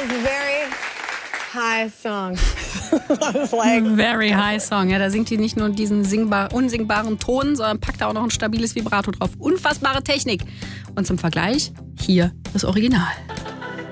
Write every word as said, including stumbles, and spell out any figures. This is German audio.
was a very high song. I was like, Very high song. Ja, da singt die nicht nur diesen singbar, unsingbaren Ton, sondern packt da auch noch ein stabiles Vibrato drauf. Unfassbare Technik. Und zum Vergleich, hier das Original.